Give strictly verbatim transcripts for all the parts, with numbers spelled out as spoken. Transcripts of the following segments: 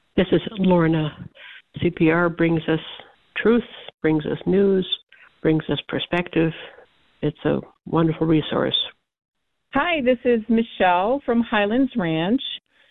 This is Lorna. C P R brings us truth, brings us news, brings us perspective. It's a wonderful resource. Hi, this is Michelle from Highlands Ranch.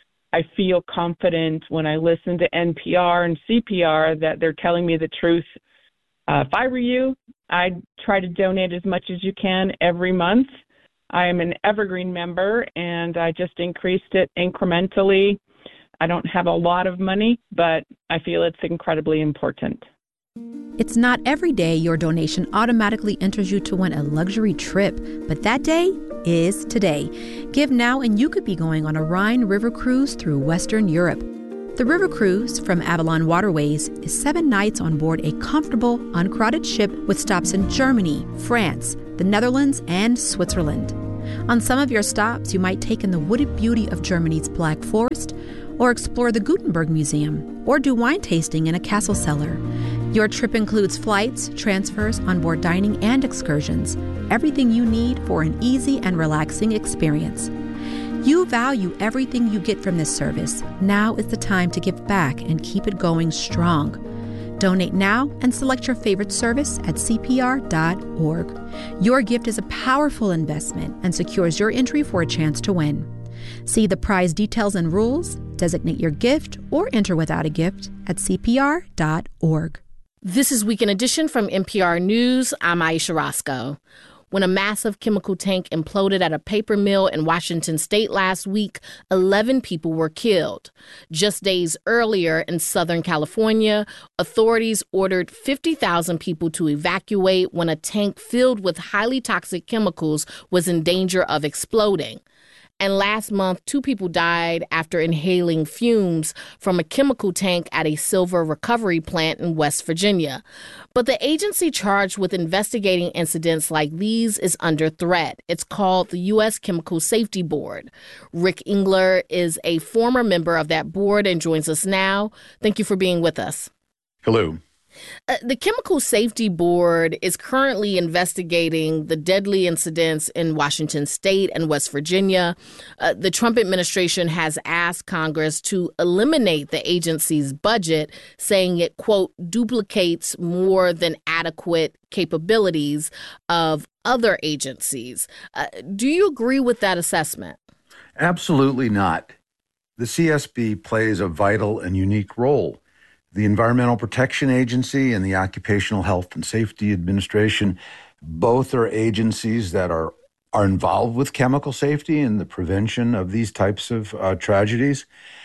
I feel confident when I listen to N P R and C P R that they're telling me the truth. Uh, if I were you, I'd try to donate as much as you can every month. I am an Evergreen member, and I just increased it incrementally. I don't have a lot of money, but I feel it's incredibly important. It's not every day your donation automatically enters you to win a luxury trip, but that day is today. Give now and you could be going on a Rhine River cruise through Western Europe. The river cruise from Avalon Waterways is seven nights on board a comfortable, uncrowded ship with stops in Germany, France, the Netherlands, and Switzerland. On some of your stops, you might take in the wooded beauty of Germany's Black Forest, or explore the Gutenberg Museum, or do wine tasting in a castle cellar. Your trip includes flights, transfers, onboard dining, and excursions. Everything you need for an easy and relaxing experience. You value everything you get from this service. Now is the time to give back and keep it going strong. Donate now and select your favorite service at C P R dot org. Your gift is a powerful investment and secures your entry for a chance to win. See the prize details and rules, designate your gift, or enter without a gift at C P R dot org. This is Weekend Edition from N P R News. I'm Aisha Roscoe. When a massive chemical tank imploded at a paper mill in Washington state last week, eleven people were killed. Just days earlier in Southern California, authorities ordered fifty thousand people to evacuate when a tank filled with highly toxic chemicals was in danger of exploding. And last month, two people died after inhaling fumes from a chemical tank at a silver recovery plant in West Virginia. But the agency charged with investigating incidents like these is under threat. It's called the U S Chemical Safety Board. Rick Engler is a former member of that board and joins us now. Thank you for being with us. Hello. Uh, the Chemical Safety Board is currently investigating the deadly incidents in Washington state and West Virginia. Uh, the Trump administration has asked Congress to eliminate the agency's budget, saying it, quote, duplicates more than adequate capabilities of other agencies. Uh, do you agree with that assessment? Absolutely not. The C S B plays a vital and unique role. The Environmental Protection Agency and the Occupational Health and Safety Administration, both are agencies that are, are involved with chemical safety and the prevention of these types of uh, tragedies.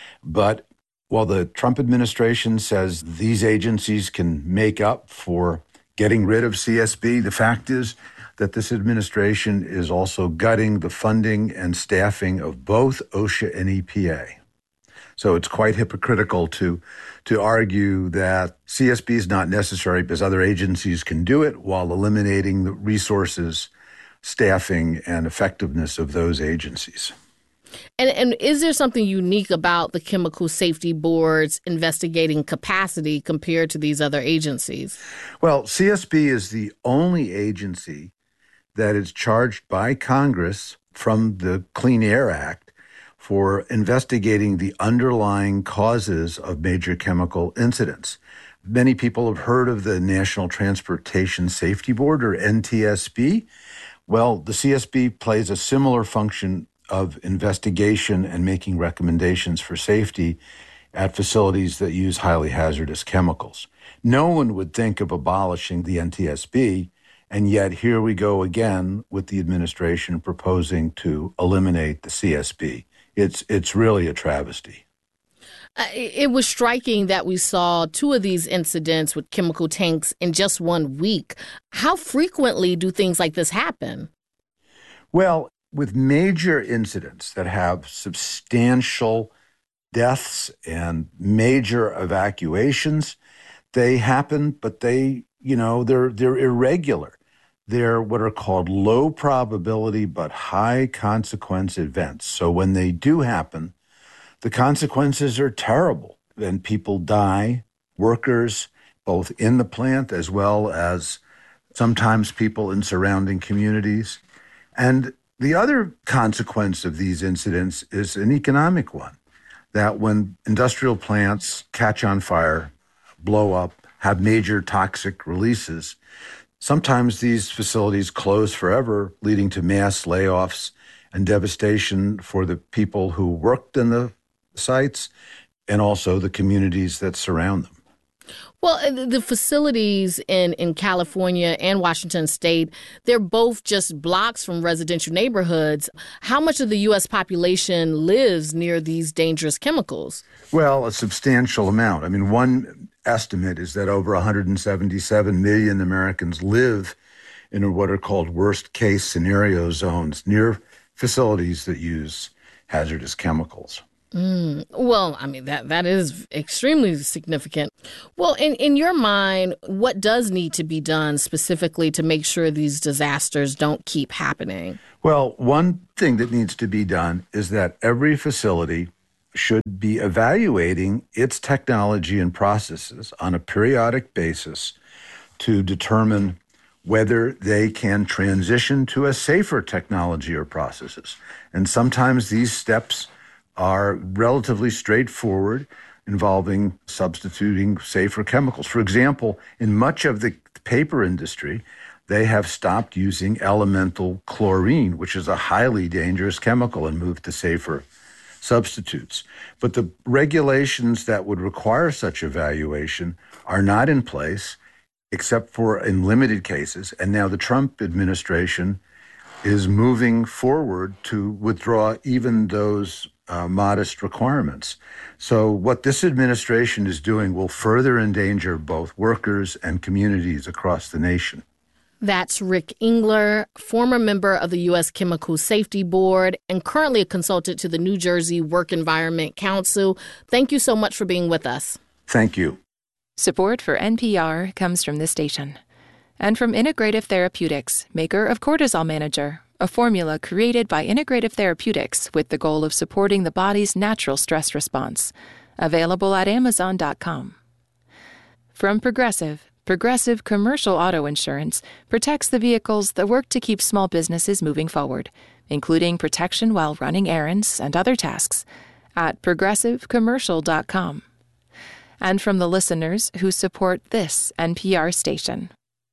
But while the Trump administration says these agencies can make up for getting rid of C S B, the fact is that this administration is also gutting the funding and staffing of both OSHA and E P A. So it's quite hypocritical to to argue that C S B is not necessary because other agencies can do it while eliminating the resources, staffing, and effectiveness of those agencies. And, and is there something unique about the Chemical Safety Board's investigating capacity compared to these other agencies? Well, C S B is the only agency that is charged by Congress from the Clean Air Act for investigating the underlying causes of major chemical incidents. Many people have heard of the National Transportation Safety Board, or N T S B. Well, the C S B plays a similar function of investigation and making recommendations for safety at facilities that use highly hazardous chemicals. No one would think of abolishing the N T S B, and yet here we go again with the administration proposing to eliminate the C S B. It's it's really a travesty. Uh, it was striking that we saw two of these incidents with chemical tanks in just one week. How frequently do things like this happen? Well, with major incidents that have substantial deaths and major evacuations, they happen, but they, you know, they're they're irregular. They're what are called low probability but high consequence events. So when they do happen, the consequences are terrible. And people die, workers, both in the plant as well as sometimes people in surrounding communities. And the other consequence of these incidents is an economic one. that when industrial plants catch on fire, blow up, have major toxic releases, sometimes these facilities close forever, leading to mass layoffs and devastation for the people who worked in the sites and also the communities that surround them. Well, the facilities in, in California and Washington State, they're both just blocks from residential neighborhoods. How much of the U S population lives near these dangerous chemicals? Well, a substantial amount. I mean, one estimate is that over one hundred seventy-seven million Americans live in what are called worst-case scenario zones near facilities that use hazardous chemicals. Mm, well, I mean, that that is extremely significant. Well, in, in your mind, what does need to be done specifically to make sure these disasters don't keep happening? Well, one thing that needs to be done is that every facility should be evaluating its technology and processes on a periodic basis to determine whether they can transition to a safer technology or processes. And sometimes these steps are relatively straightforward, involving substituting safer chemicals. For example, in much of the paper industry, they have stopped using elemental chlorine, which is a highly dangerous chemical, and moved to safer substitutes. But the regulations that would require such evaluation are not in place, except for in limited cases. And now the Trump administration is moving forward to withdraw even those uh, modest requirements. So what this administration is doing will further endanger both workers and communities across the nation. That's Rick Engler, former member of the U S Chemical Safety Board and currently a consultant to the New Jersey Work Environment Council. Thank you so much for being with us. Thank you. Support for N P R comes from this station and from Integrative Therapeutics, maker of Cortisol Manager, a formula created by Integrative Therapeutics with the goal of supporting the body's natural stress response. Available at amazon dot com. From Progressive, Progressive Commercial Auto Insurance protects the vehicles that work to keep small businesses moving forward, including protection while running errands and other tasks, at progressive commercial dot com. And from the listeners who support this N P R station.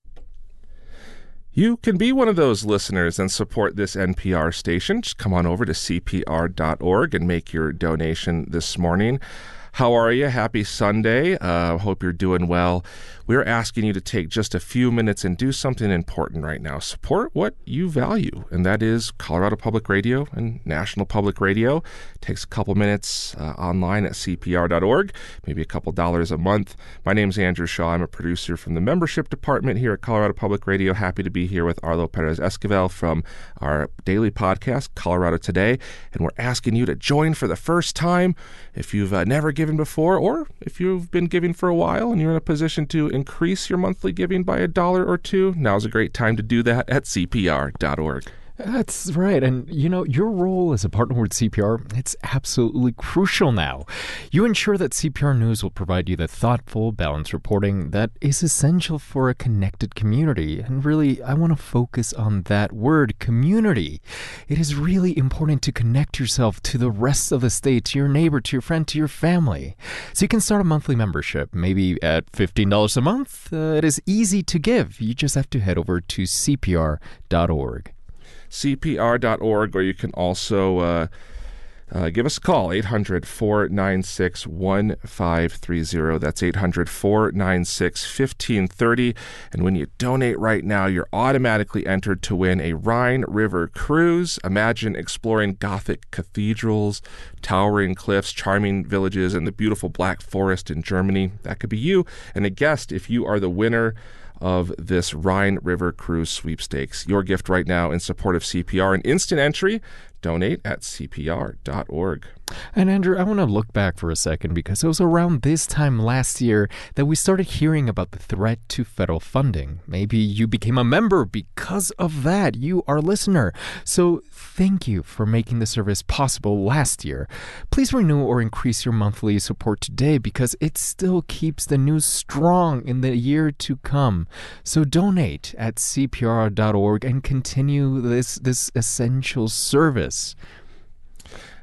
You can be one of those listeners and support this N P R station. Just come on over to C P R dot org and make your donation this morning. How are you? Happy Sunday. Uh, hope you're doing well. We're asking you to take just a few minutes and do something important right now. Support what you value, and that is Colorado Public Radio and National Public Radio. It takes a couple minutes uh, online at C P R dot org, maybe a couple dollars a month. My name's Andrew Shaw. I'm a producer from the membership department here at Colorado Public Radio. Happy to be here with Arlo Perez-Esquivel from our daily podcast, Colorado Today. And we're asking you to join for the first time if you've uh, never given before, or if you've been giving for a while and you're in a position to increase your monthly giving by a dollar or two. Now's a great time to do that at C P R dot org. That's right. And, you know, your role as a partner with C P R, it's absolutely crucial now. You ensure that C P R News will provide you the thoughtful, balanced reporting that is essential for a connected community. And really, I want to focus on that word, community. It is really important to connect yourself to the rest of the state, to your neighbor, to your friend, to your family. So you can start a monthly membership, maybe at fifteen dollars a month. Uh, it is easy to give. You just have to head over to C P R dot org. C P R dot org, or you can also uh, uh, give us a call, eight hundred, four nine six, one five three zero. That's eight hundred, four nine six, one five three zero. And when you donate right now, you're automatically entered to win a Rhine River cruise. Imagine exploring Gothic cathedrals, towering cliffs, charming villages, and the beautiful Black Forest in Germany. That could be you and a guest if you are the winner of this Rhine River Cruise sweepstakes. Your gift right now in support of C P R, an instant entry. Donate at C P R dot org. And Andrew, I want to look back for a second because it was around this time last year that we started hearing about the threat to federal funding. Maybe you became a member because of that, you, our listener. So thank you for making the service possible last year. Please renew or increase your monthly support today because it still keeps the news strong in the year to come. So donate at C P R dot org and continue this, this essential service.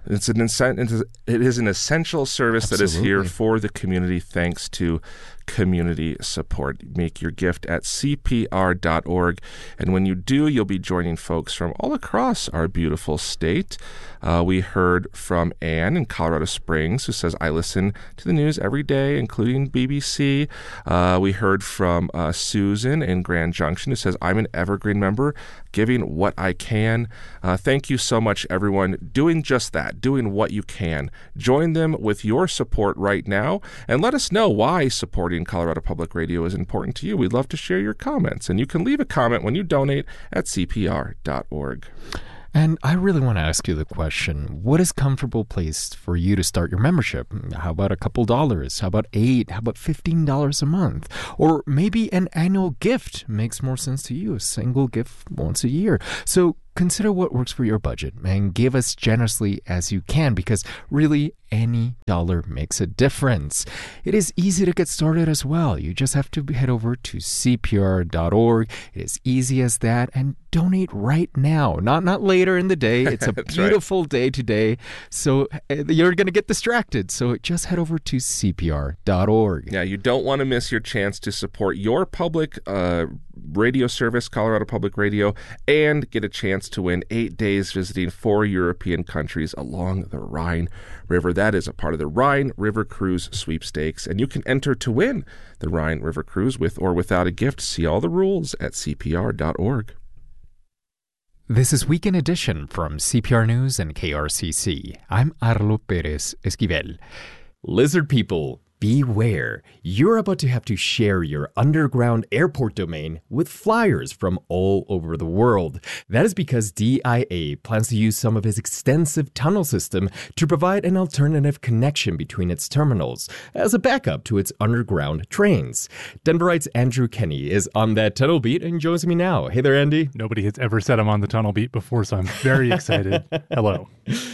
It's an it is an essential service Absolutely. that is here for the community thanks to community support. Make your gift at C P R dot org. And when you do, you'll be joining folks from all across our beautiful state. Uh, we heard from Ann in Colorado Springs, who says, I listen to the news every day, including B B C. Uh, we heard from uh, Susan in Grand Junction, who says, I'm an Evergreen member, giving what I can. Uh, thank you so much, everyone, doing just that, doing what you can. Join them with your support right now, and let us know why supporting Colorado Public Radio is important to you. We'd love to share your comments, and you can leave a comment when you donate at C P R dot org. And I really want to ask you the question, what is a comfortable place for you to start your membership? How about a couple dollars? How about eight? How about fifteen dollars a month? Or maybe an annual gift makes more sense to you, a single gift once a year. So consider what works for your budget and give as generously as you can, because really any dollar makes a difference. It is easy to get started as well. You just have to head over to C P R dot org. It is easy as that, and donate right now, not not later in the day. It's a beautiful right. day today, so you're going to get distracted. So just head over to C P R dot org. Yeah, you don't want to miss your chance to support your public uh, radio service, Colorado Public Radio, and get a chance to win eight days visiting four European countries along the Rhine River. That is a part of the Rhine River Cruise sweepstakes, and you can enter to win the Rhine River Cruise with or without a gift. See all the rules at C P R dot org. This is Weekend Edition from C P R News and K R C C. I'm Arlo Perez Esquivel. Lizard people, beware. You're about to have to share your underground airport domain with flyers from all over the world. That is because D I A plans to use some of its extensive tunnel system to provide an alternative connection between its terminals as a backup to its underground trains. Denverite's Andrew Kenny is on that tunnel beat and joins me now. Hey there, Andy. Nobody has ever said I'm on the tunnel beat before, so I'm very excited. Hello.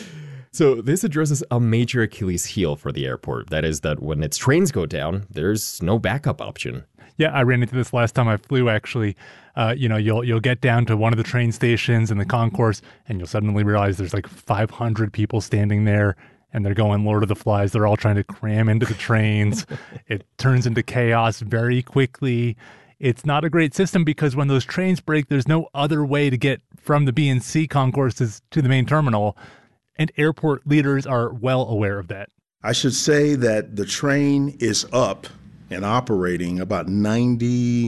So this addresses a major Achilles heel for the airport. That is that when its trains go down, there's no backup option. Yeah, I ran into this last time I flew, actually. Uh, you know, you'll you'll get down to one of the train stations in the concourse, and you'll suddenly realize there's like five hundred people standing there, and they're going Lord of the Flies. They're all trying to cram into the trains. It turns into chaos very quickly. It's not a great system because when those trains break, there's no other way to get from the B and C concourses to the main terminal. And airport leaders are well aware of that. I should say that the train is up and operating about ninety-nine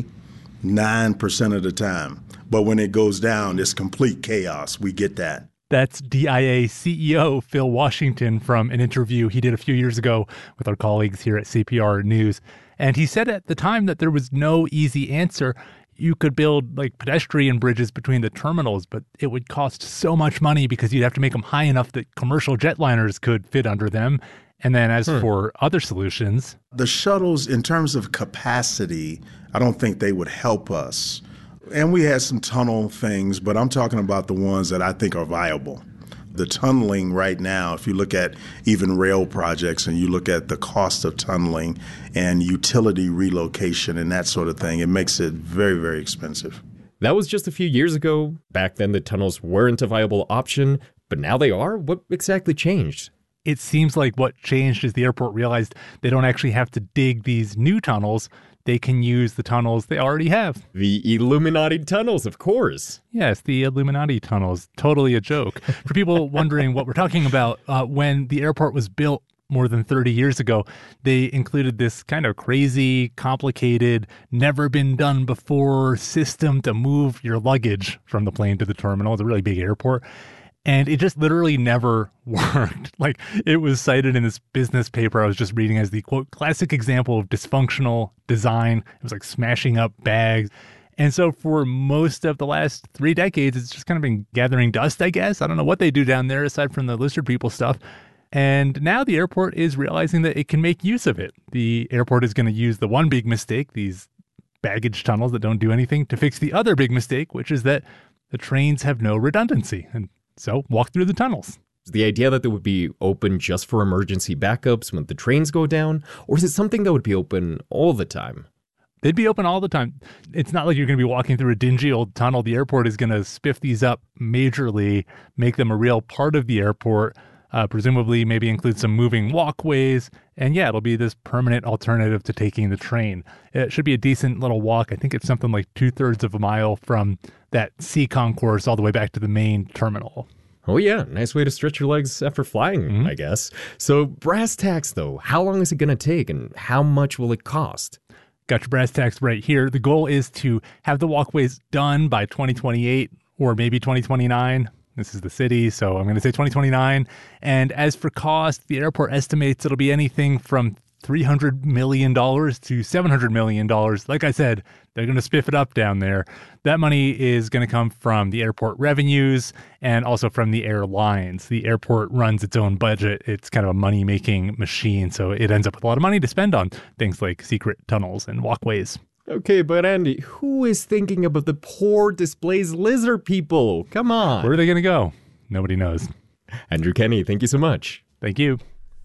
percent of the time. But when it goes down, it's complete chaos. We get that. That's D I A C E O Phil Washington from an interview he did a few years ago with our colleagues here at C P R News. And he said at the time that there was no easy answer. You could build like pedestrian bridges between the terminals, but it would cost so much money because you'd have to make them high enough that commercial jetliners could fit under them. And then as hmm. for other solutions, the shuttles, in terms of capacity, I don't think they would help us. And we had some tunnel things, but I'm talking about the ones that I think are viable. The tunneling right now, if you look at even rail projects and you look at the cost of tunneling and utility relocation and that sort of thing, it makes it very, very expensive. That was just a few years ago. Back then, the tunnels weren't a viable option, but now they are. What exactly changed? It seems like what changed is the airport realized they don't actually have to dig these new tunnels. They can use the tunnels they already have. The Illuminati tunnels, of course. Yes, the Illuminati tunnels. Totally a joke. For people wondering what we're talking about, uh, when the airport was built more than thirty years ago, they included this kind of crazy, complicated, never been done before system to move your luggage from the plane to the terminal. It's a really big airport. And it just literally never worked. Like, it was cited in this business paper I was just reading as the, quote, classic example of dysfunctional design. It was like smashing up bags. And so for most of the last three decades, it's just kind of been gathering dust, I guess. I don't know what they do down there aside from the lizard people stuff. And now the airport is realizing that it can make use of it. The airport is going to use the one big mistake, these baggage tunnels that don't do anything, to fix the other big mistake, which is that the trains have no redundancy. And so walk through the tunnels. Is the idea that they would be open just for emergency backups when the trains go down? Or is it something that would be open all the time? They'd be open all the time. It's not like you're going to be walking through a dingy old tunnel. The airport is going to spiff these up majorly, make them a real part of the airport. uh, presumably maybe include some moving walkways. And yeah, it'll be this permanent alternative to taking the train. It should be a decent little walk. I think it's something like two-thirds of a mile from that C concourse all the way back to the main terminal. Oh, yeah. Nice way to stretch your legs after flying, mm-hmm. I guess. So brass tacks, though. How long is it going to take and how much will it cost? Got your brass tacks right here. The goal is to have the walkways done by twenty twenty-eight or maybe twenty twenty-nine. This is the city, so I'm going to say twenty twenty-nine. And as for cost, the airport estimates it'll be anything from three hundred million dollars to seven hundred million dollars. Like I said, they're going to spiff it up down there. That money is going to come from the airport revenues and also from the airlines. The airport runs its own budget. It's kind of a money-making machine, so it ends up with a lot of money to spend on things like secret tunnels and walkways. Okay, but Andy, who is thinking about the poor displaced lizard people? Come on. Where are they going to go? Nobody knows. Andrew Kenny, thank you so much. Thank you.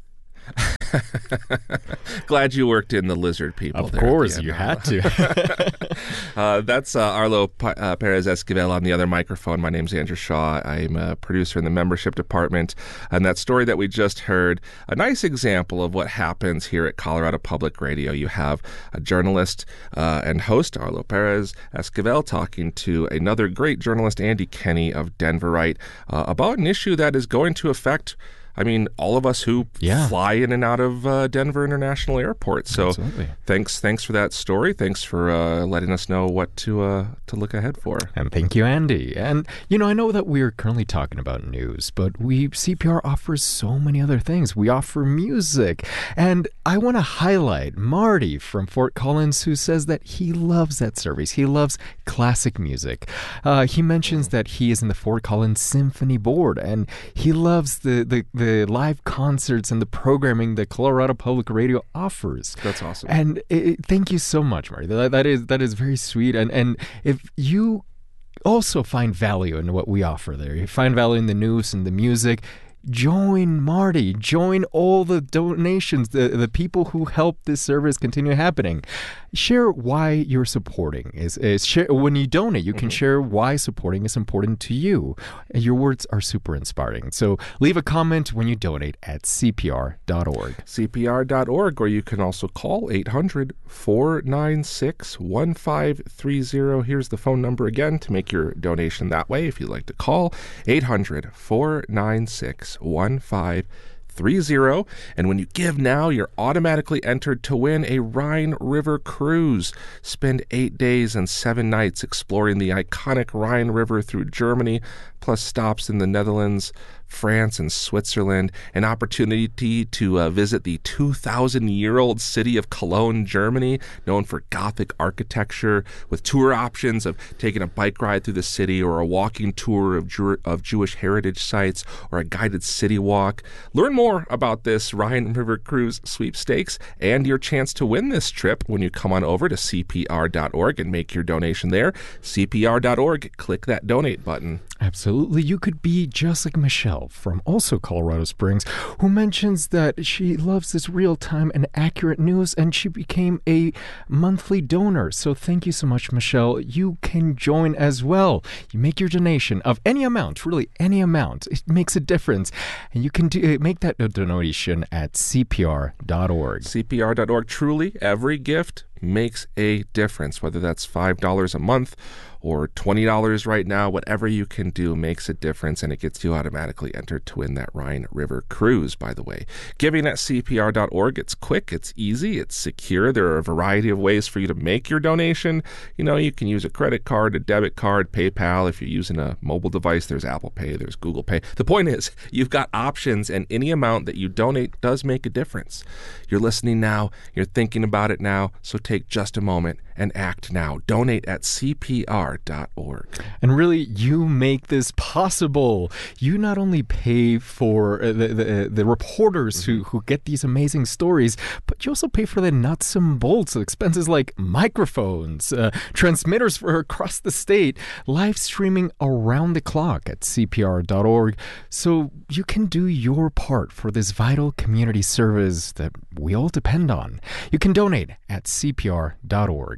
Glad you worked in the lizard people. Of there course, you had to. uh, that's uh, Arlo P- uh, Perez Esquivel on the other microphone. My name's Andrew Shaw. I'm a producer in the membership department. And that story that we just heard, a nice example of what happens here at Colorado Public Radio. You have a journalist uh, and host, Arlo Perez Esquivel, talking to another great journalist, Andy Kenny of Denverite, uh, about an issue that is going to affect I mean, all of us who yeah. fly in and out of uh, Denver International Airport. So Absolutely. thanks thanks for that story. Thanks for uh, letting us know what to uh, to look ahead for. And thank you, Andy. And, you know, I know that we're currently talking about news, but we C P R offers so many other things. We offer music. And I want to highlight Marty from Fort Collins, who says that he loves that service. He loves classic music. Uh, he mentions that he is in the Fort Collins Symphony Board, and he loves the, the, the the live concerts and the programming that Colorado Public Radio offers. That's awesome. And it, thank you so much, Marty. That, that is that is very sweet. And and if you also find value in what we offer there, you find value in the news and the music, join Marty. Join all the donations, the, the people who help this service continue happening. Share why you're supporting. Is, is share, when you donate, you can mm-hmm. share why supporting is important to you. Your words are super inspiring. So leave a comment when you donate at C P R dot org. C P R dot org, or you can also call eight hundred, four nine six, one five three zero. Here's the phone number again to make your donation that way if you'd like to call. eight hundred, four nine six, one five three zero. And when you give now, you're automatically entered to win a Rhine River cruise. Spend eight days and seven nights exploring the iconic Rhine River through Germany, plus stops in the Netherlands, France, and Switzerland. An opportunity to uh, visit the two thousand year old city of Cologne, Germany, known for Gothic architecture, with tour options of taking a bike ride through the city or a walking tour of, Jew- of Jewish heritage sites or a guided city walk. Learn more about this Rhine River Cruise sweepstakes and your chance to win this trip when you come on over to C P R dot org and make your donation there. C P R dot org, click that donate button. Absolutely. You could be just like Michelle from also Colorado Springs, who mentions that she loves this real-time and accurate news, and she became a monthly donor. So thank you so much, Michelle. You can join as well. You make your donation of any amount, really any amount. It makes a difference. And you can do, make that donation at C P R dot org. C P R dot org. Truly, every gift makes a difference, whether that's five dollars a month or twenty dollars right now. Whatever you can do makes a difference, and it gets you automatically entered to win that Rhine River cruise, by the way. Giving at C P R dot org, it's quick, it's easy, it's secure. There are a variety of ways for you to make your donation. You know, you can use a credit card, a debit card, PayPal. If you're using a mobile device, there's Apple Pay, there's Google Pay. The point is, you've got options, and any amount that you donate does make a difference. You're listening now, you're thinking about it now, so take just a moment and act now. Donate at C P R dot org. And really, you make this possible. You not only pay for the the, the reporters mm-hmm. who, who get these amazing stories, but you also pay for the nuts and bolts, expenses like microphones, uh, transmitters for across the state, live streaming around the clock at C P R dot org. So you can do your part for this vital community service that we all depend on. You can donate at C P R dot org.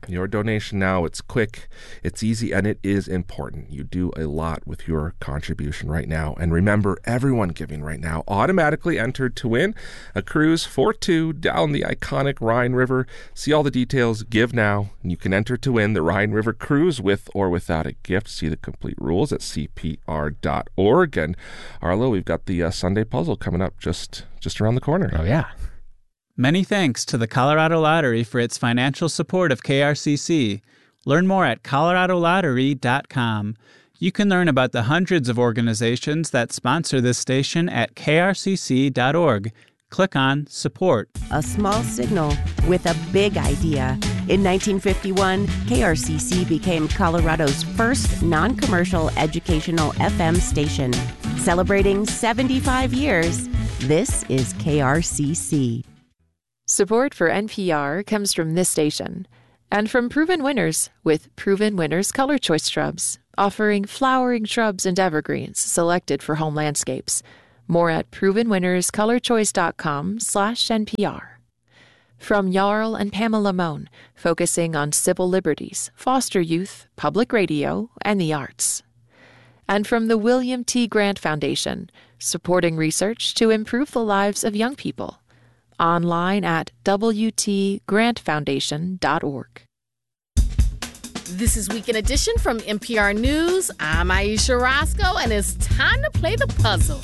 Your donation now, it's quick, it's easy, and it is important. You do a lot with your contribution right now. And remember, everyone giving right now automatically entered to win a cruise for two down the iconic Rhine River. See all the details, give now, and you can enter to win the Rhine River cruise with or without a gift. See the complete rules at C P R dot org. And Arlo, we've got the uh, Sunday puzzle coming up just, just around the corner. Oh, yeah. Many thanks to the Colorado Lottery for its financial support of K R C C. Learn more at colorado lottery dot com. You can learn about the hundreds of organizations that sponsor this station at K R C C dot org. Click on Support. A small signal with a big idea. In nineteen fifty-one, K R C C became Colorado's first non-commercial educational F M station. Celebrating seventy-five years, this is K R C C. Support for N P R comes from this station and from Proven Winners with Proven Winners Color Choice Shrubs, offering flowering shrubs and evergreens selected for home landscapes. More at proven winners color choice dot com slash N P R. From Jarl and Pamela Mohn, focusing on civil liberties, foster youth, public radio, and the arts. And from the William T. Grant Foundation, supporting research to improve the lives of young people. Online at W T grant foundation dot org. This is Weekend Edition from N P R News. I'm Aisha Roscoe, and it's time to play the puzzle.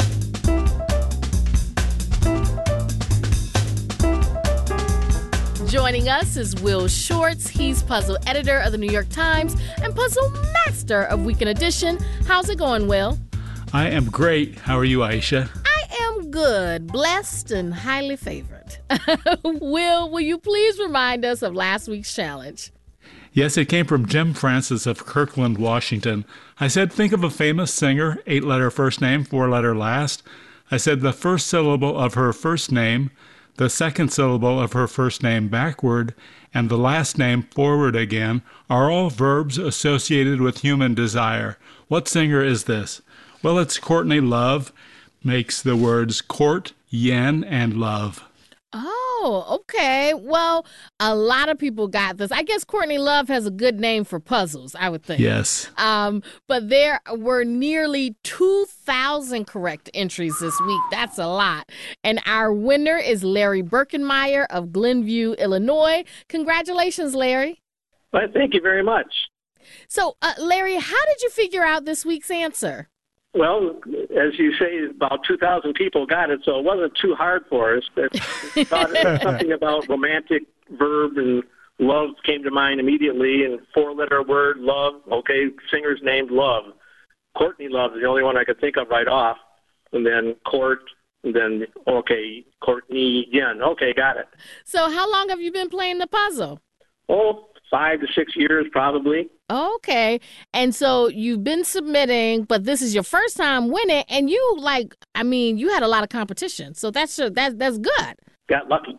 Joining us is Will Shortz. He's puzzle editor of the New York Times and puzzle master of Weekend Edition. How's it going, Will? I am great. How are you, Aisha? I am good, blessed, and highly favored. Will, will you please remind us of last week's challenge? Yes, it came from Jim Francis of Kirkland, Washington. I said, think of a famous singer, eight-letter first name, four-letter last. I said the first syllable of her first name, the second syllable of her first name backward, and the last name forward again are all verbs associated with human desire. What singer is this? Well, it's Courtney Love. Makes the words court, yen, and love. Oh, okay. Well, a lot of people got this. I guess Courtney Love has a good name for puzzles, I would think. Yes. Um, but there were nearly two thousand correct entries this week. That's a lot. And our winner is Larry Birkenmeyer of Glenview, Illinois. Congratulations, Larry. Well, thank you very much. So, uh, Larry, how did you figure out this week's answer? Well, as you say, about two thousand people got it, so it wasn't too hard for us. But thought something about romantic verb and love came to mind immediately, and four-letter word, love. Okay, singer's named Love. Courtney Love is the only one I could think of right off. And then Court, and then, okay, Courtney Yen. Okay, got it. So how long have you been playing the puzzle? Oh, five to six years probably. Okay. And so you've been submitting, but this is your first time winning, and you, like, I mean, you had a lot of competition. So that's that's that's good. Got lucky.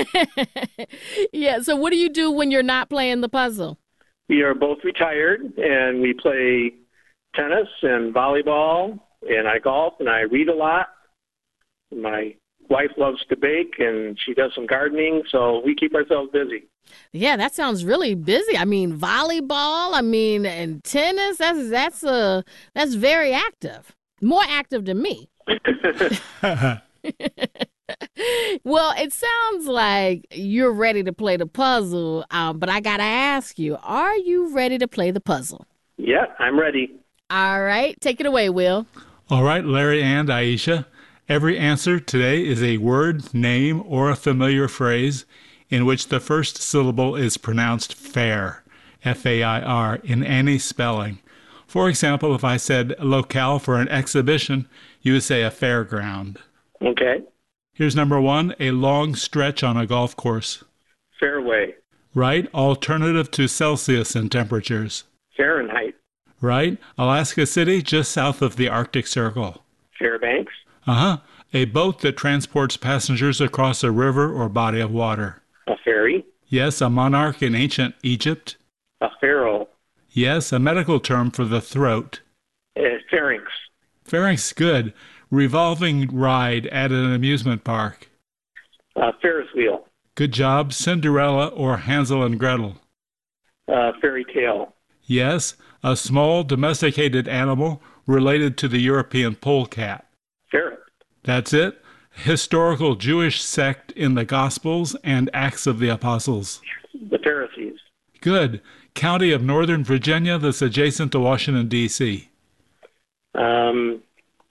Yeah. So what do you do when you're not playing the puzzle? We are both retired, and we play tennis and volleyball, and I golf, and I read a lot. My wife loves to bake, and she does some gardening, so we keep ourselves busy. Yeah, that sounds really busy. I mean, volleyball, I mean, and tennis, that's that's uh that's very active. More active than me. Well, it sounds like you're ready to play the puzzle, um, but I got to ask you, are you ready to play the puzzle? Yeah, I'm ready. All right, take it away, Will. All right, Larry and Aisha. Every answer today is a word, name, or a familiar phrase in which the first syllable is pronounced fair, F A I R, in any spelling. For example, if I said locale for an exhibition, you would say a fairground. Okay. Here's number one, a long stretch on a golf course. Fairway. Right, alternative to Celsius in temperatures. Fahrenheit. Right, Alaska City, just south of the Arctic Circle. Fairbanks. Uh-huh, a boat that transports passengers across a river or body of water. A ferry. Yes, a monarch in ancient Egypt. A pharaoh. Yes, a medical term for the throat. Uh, pharynx. Pharynx, good. Revolving ride at an amusement park. A Ferris wheel. Good job. Cinderella or Hansel and Gretel. uh, fairy tale. Yes, a small domesticated animal related to the European polecat. Ferret. That's it. Historical Jewish sect in the Gospels and Acts of the Apostles. The Pharisees. Good. County of Northern Virginia that's adjacent to Washington, D C Um,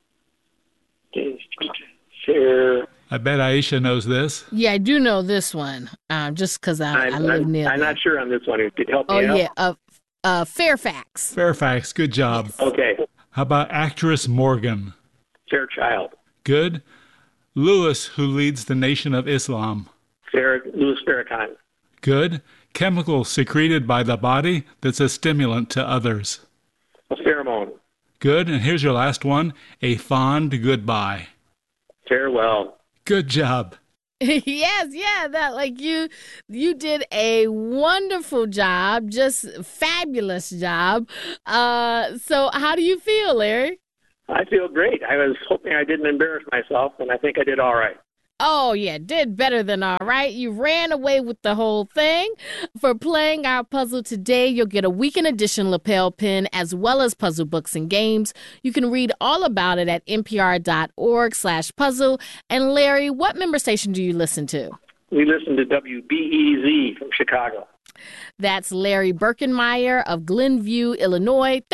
share. I bet Aisha knows this. Yeah, I do know this one, uh, just because I, I live I'm, near I'm there. not sure on this one. Could you help Oh, me out? yeah, uh, uh, Fairfax. Fairfax, good job. Okay. How about actress Morgan? Fairchild. Good. Lewis, who leads the Nation of Islam. Farrak, Louis Farrakhan. Good. Chemical secreted by the body that's a stimulant to others. A pheromone. Good. And here's your last one. A fond goodbye. Farewell. Good job. Yes, yeah, that like you you did a wonderful job, just fabulous job. Uh, so how do you feel, Larry? I feel great. I was hoping I didn't embarrass myself, and I think I did all right. Oh, yeah, did better than all right. You ran away with the whole thing. For playing our puzzle today, you'll get a weekend edition lapel pin as well as puzzle books and games. You can read all about it at npr.org slash puzzle. And Larry, what member station do you listen to? We listen to W B E Z from Chicago. That's Larry Birkenmeyer of Glenview, Illinois.